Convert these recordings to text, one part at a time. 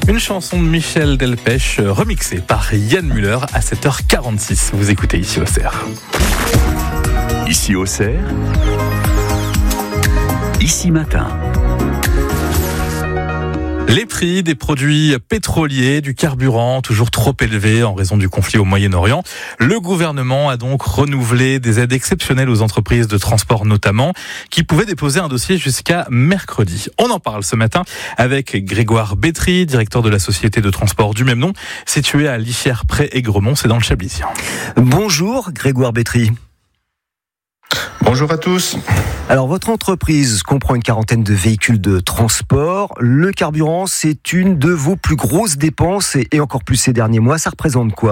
Une chanson de Michel Delpech remixée par Yann Müller à 7h46. Vous écoutez Ici Auxerre. Ici Auxerre, Ici Matin. Les prix des produits pétroliers, du carburant, toujours trop élevés en raison du conflit au Moyen-Orient. Le gouvernement a donc renouvelé des aides exceptionnelles aux entreprises de transport notamment, qui pouvaient déposer un dossier jusqu'à mercredi. On en parle ce matin avec Grégoire Bétry, directeur de la société de transport du même nom, située à Lichières-Près-Aigremont, c'est dans le Chablisien. Bonjour Grégoire Bétry. Bonjour à tous. Alors votre entreprise comprend une quarantaine de véhicules de transport. Le carburant, c'est une de vos plus grosses dépenses et encore plus ces derniers mois. Ça représente quoi ?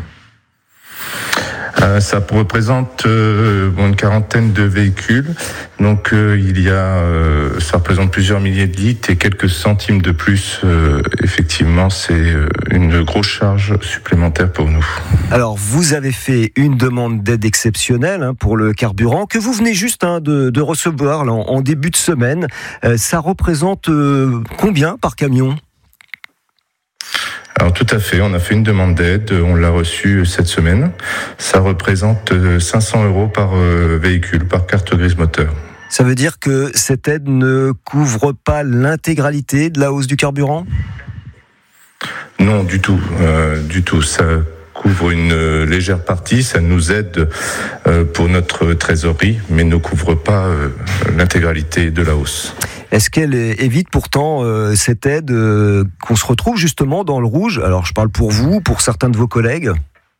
Ça représente une quarantaine de véhicules. Donc ça représente plusieurs milliers de litres et quelques centimes de plus. Effectivement, c'est une grosse charge supplémentaire pour nous. Alors vous avez fait une demande d'aide exceptionnelle pour le carburant que vous venez juste de recevoir là, en début de semaine. Ça représente combien par camion ? Alors tout à fait, on a fait une demande d'aide, on l'a reçue cette semaine. Ça représente 500 € par véhicule, par carte grise moteur. Ça veut dire que cette aide ne couvre pas l'intégralité de la hausse du carburant ? Non, du tout. Ça couvre une légère partie, ça nous aide pour notre trésorerie, mais ne couvre pas l'intégralité de la hausse. Est-ce qu'elle évite pourtant cette aide qu'on se retrouve justement dans le rouge ? Alors je parle pour vous, pour certains de vos collègues.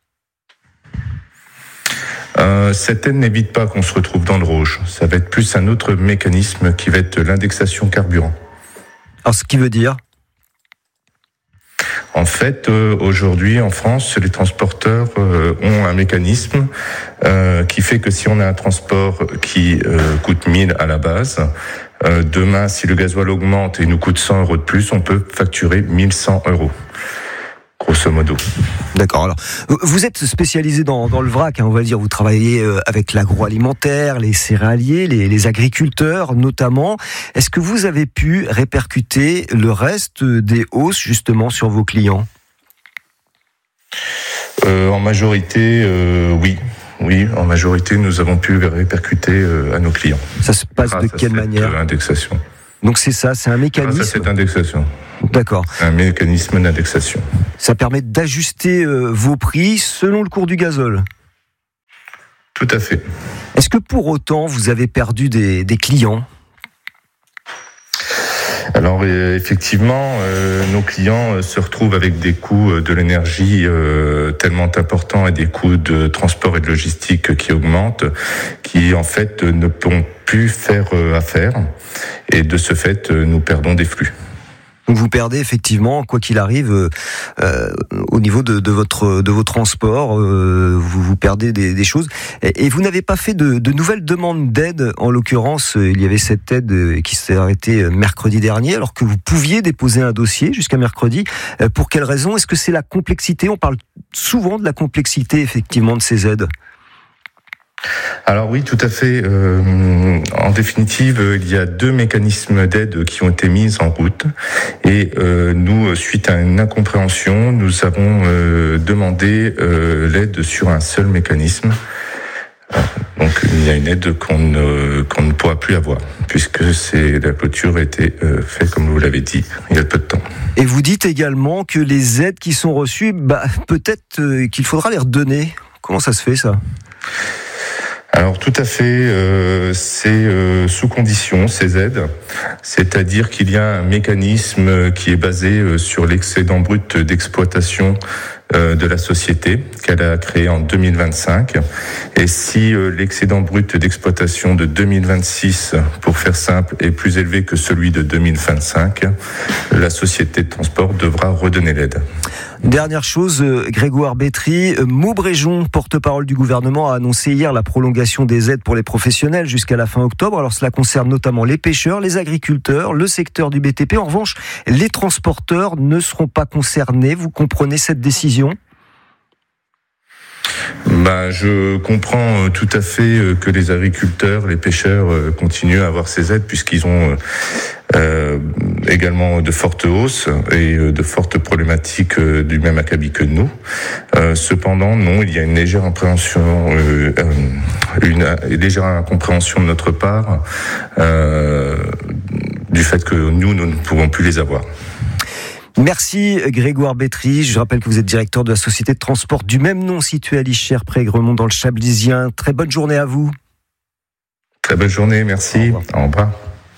Cette aide n'évite pas qu'on se retrouve dans le rouge. Ça va être plus un autre mécanisme qui va être l'indexation carburant. Alors ce qui veut dire ? En fait, aujourd'hui, en France, les transporteurs ont un mécanisme qui fait que si on a un transport qui coûte 1000 à la base, demain, si le gasoil augmente et nous coûte 100 € de plus, on peut facturer 1100 €. Grosso modo. D'accord. Alors, vous êtes spécialisé dans le vrac, on va dire. Vous travaillez avec l'agroalimentaire, les céréaliers, les agriculteurs notamment. Est-ce que vous avez pu répercuter le reste des hausses justement sur vos clients ? En majorité, oui. Oui, en majorité, nous avons pu répercuter à nos clients. Ça se passe de quelle manière ? Indexation. Donc c'est ça, c'est un mécanisme. C'est indexation. D'accord. Un mécanisme d'indexation. Ça permet d'ajuster vos prix selon le cours du gazole. Tout à fait. Est-ce que pour autant vous avez perdu des clients ? Alors effectivement, nos clients se retrouvent avec des coûts de l'énergie tellement importants et des coûts de transport et de logistique qui augmentent, qui en fait ne pourront plus faire affaire, et de ce fait, nous perdons des flux. Donc vous perdez effectivement, quoi qu'il arrive, au niveau de vos transports, vous perdez des choses. Et vous n'avez pas fait de nouvelles demandes d'aide. En l'occurrence, il y avait cette aide qui s'est arrêtée mercredi dernier, alors que vous pouviez déposer un dossier jusqu'à mercredi. Pour quelle raison ? Est-ce que c'est la complexité ? On parle souvent de la complexité, effectivement, de ces aides. Alors oui, tout à fait. En définitive, il y a 2 mécanismes d'aide qui ont été mis en route. Et nous, suite à une incompréhension, nous avons demandé l'aide sur un seul mécanisme. Donc il y a une aide qu'on ne pourra plus avoir, puisque la clôture a été faite, comme vous l'avez dit, il y a peu de temps. Et vous dites également que les aides qui sont reçues, peut-être qu'il faudra les redonner. Comment ça se fait, ça ? Alors tout à fait, c'est sous condition, ces aides, c'est-à-dire qu'il y a un mécanisme qui est basé sur l'excédent brut d'exploitation de la société qu'elle a créé en 2025. Et si l'excédent brut d'exploitation de 2026, pour faire simple, est plus élevé que celui de 2025, la société de transport devra redonner l'aide. Dernière chose, Grégoire Bétry, Maubréjon, porte-parole du gouvernement, a annoncé hier la prolongation des aides pour les professionnels jusqu'à la fin octobre. Alors cela concerne notamment les pêcheurs, les agriculteurs, le secteur du BTP. En revanche, les transporteurs ne seront pas concernés. Vous comprenez cette décision ? Je comprends tout à fait que les agriculteurs, les pêcheurs continuent à avoir ces aides puisqu'ils ont également de fortes hausses et de fortes problématiques du même acabit que nous. Cependant, non, il y a une légère incompréhension de notre part du fait que nous ne pouvons plus les avoir. Merci Grégoire Bétry. Je rappelle que vous êtes directeur de la société de transport du même nom située à Lichères, près Gremont dans le Chablisien. Très bonne journée à vous. Très bonne journée, merci. Au revoir.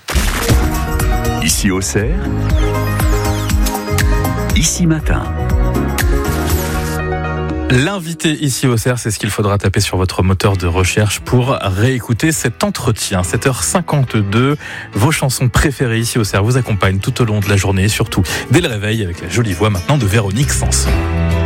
Ici Auxerre, Ici Matin. L'invité ici au CER, c'est ce qu'il faudra taper sur votre moteur de recherche pour réécouter cet entretien. 7h52, vos chansons préférées ici au CER vous accompagnent tout au long de la journée, surtout dès le réveil avec la jolie voix maintenant de Véronique Sanson.